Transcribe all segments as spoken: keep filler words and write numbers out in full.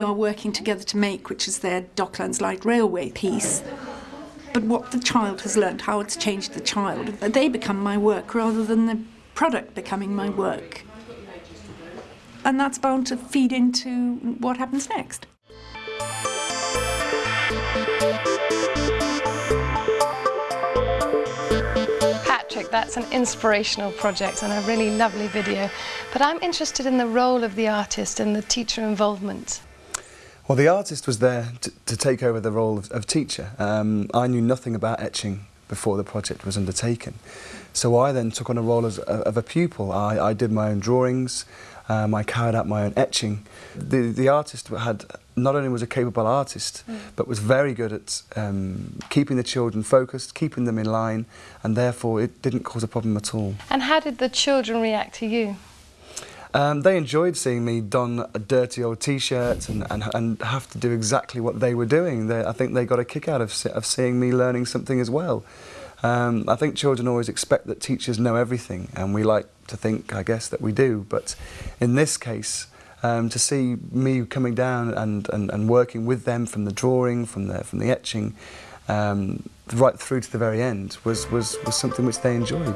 We are working together to make, which is their Docklands Light Railway piece. But what the child has learnt, how it's changed the child, they become my work rather than the product becoming my work. And that's bound to feed into what happens next. Patrick, that's an inspirational project and a really lovely video. But I'm interested in the role of the artist and the teacher involvement. Well, the artist was there to, to take over the role of, of teacher. Um, I knew nothing about etching before the project was undertaken. So I then took on a role as a, of a pupil. I, I did my own drawings, um, I carried out my own etching. The, the artist had, not only was a capable artist, mm. but was very good at um, keeping the children focused, keeping them in line, and therefore it didn't cause a problem at all. And how did the children react to you? Um, they enjoyed seeing me don a dirty old T-shirt and, and, and have to do exactly what they were doing. They, I think they got a kick out of, of seeing me learning something as well. Um, I think children always expect that teachers know everything, and we like to think, I guess, that we do. But in this case, um, to see me coming down and, and, and working with them from the drawing, from the, from the etching, um, right through to the very end was, was, was something which they enjoyed.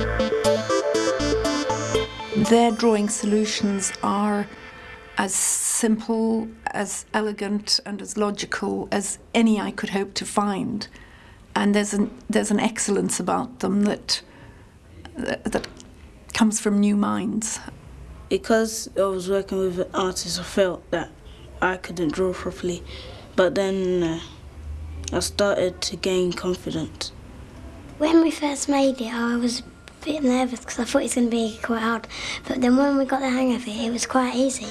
Their drawing solutions are as simple, as elegant and as logical as any I could hope to find. And there's an, there's an excellence about them that, that, that comes from new minds. Because I was working with an artist, I felt that I couldn't draw properly. But then uh, I started to gain confidence. When we first made it, I was a bit nervous because I thought it was going to be quite hard, but then when we got the hang of it, it was quite easy.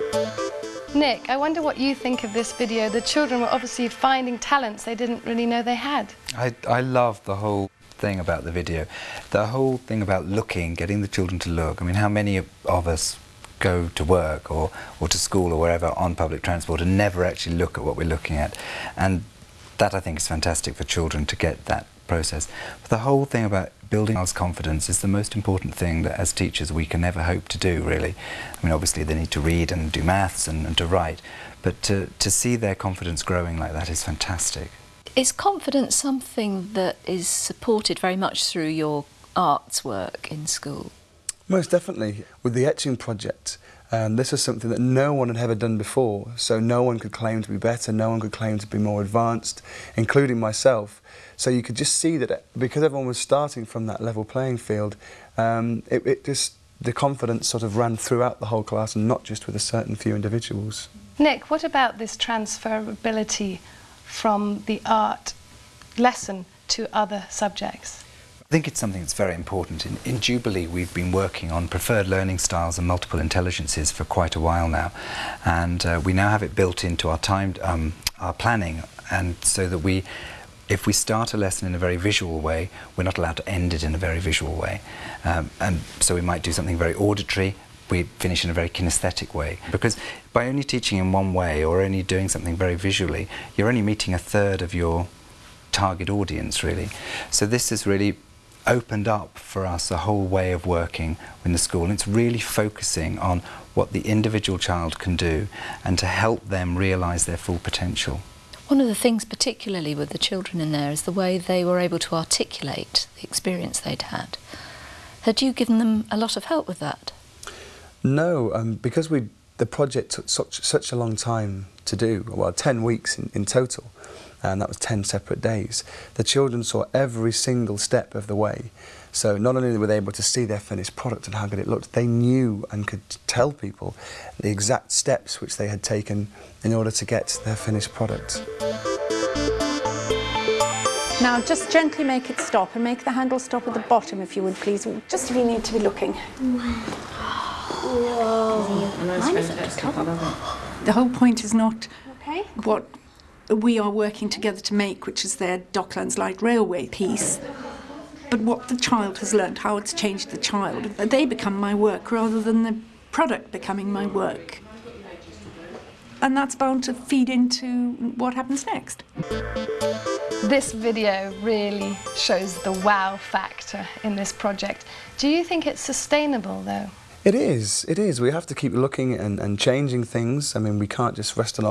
Nick, I wonder what you think of this video. The children were obviously finding talents they didn't really know they had. I, I love the whole thing about the video. The whole thing about looking, getting the children to look. I mean, how many of us go to work or, or to school or wherever on public transport and never actually look at what we're looking at? And that, I think, is fantastic for children to get that process. But the whole thing about building child's confidence is the most important thing that as teachers we can ever hope to do, really. I mean, obviously they need to read and do maths and, and to write, but to, to see their confidence growing like that is fantastic. Is confidence something that is supported very much through your arts work in school? Most definitely. With the etching project, um, this was something that no one had ever done before, so no one could claim to be better, no one could claim to be more advanced, including myself. So you could just see that because everyone was starting from that level playing field, um, it, it just, the confidence sort of ran throughout the whole class and not just with a certain few individuals. Nick, what about this transferability from the art lesson to other subjects? I think it's something that's very important. In, in Jubilee we've been working on preferred learning styles and multiple intelligences for quite a while now, and uh, we now have it built into our time, um, our planning, and so that we, if we start a lesson in a very visual way, we're not allowed to end it in a very visual way. Um, and so we might do something very auditory, we finish in a very kinesthetic way. Because by only teaching in one way or only doing something very visually, you're only meeting a third of your target audience, really. So this has really opened up for us a whole way of working in the school, and it's really focusing on what the individual child can do and to help them realise their full potential. One of the things particularly with the children in there is the way they were able to articulate the experience they'd had. Had you given them a lot of help with that? No, um, because we, the project took such, such a long time to do, well, ten weeks in, in total, and that was ten separate days. The children saw every single step of the way. So not only were they able to see their finished product and how good it looked, they knew and could tell people the exact steps which they had taken in order to get their finished product. Now just gently make it stop and make the handle stop at the bottom if you would please, just if you need to be looking. Whoa. The whole point is not Okay. what we are working together to make, which is their Docklands Light Railway piece, but what the child has learnt, how it's changed the child. They become my work rather than the product becoming my work. And that's bound to feed into what happens next. This video really shows the wow factor in this project. Do you think it's sustainable, though? It is, it is. We have to keep looking and, and changing things. I mean, we can't just rest on our